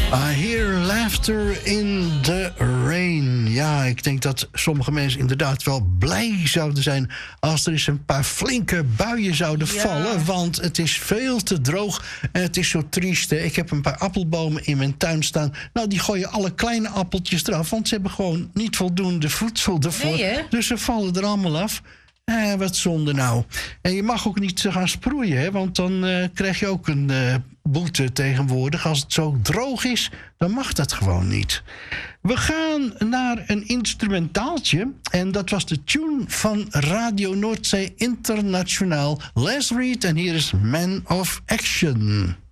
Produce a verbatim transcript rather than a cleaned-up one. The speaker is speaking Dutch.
I hear laughter in the rain. Ja, ik denk dat sommige mensen inderdaad wel blij zouden zijn als er eens een paar flinke buien zouden Ja. vallen. Want het is veel te droog en het is zo triest. Hè. Ik heb een paar appelbomen in mijn tuin staan. Nou, die gooien alle kleine appeltjes eraf, want ze hebben gewoon niet voldoende voedsel ervoor. Nee, hè? Dus ze vallen er allemaal af. Eh, wat zonde nou. En je mag ook niet gaan sproeien, hè, want dan eh, krijg je ook een eh, boete tegenwoordig. Als het zo droog is, dan mag dat gewoon niet. We gaan naar een instrumentaaltje. En dat was de tune van Radio Noordzee Internationaal. Les Reed en hier is Man of Action.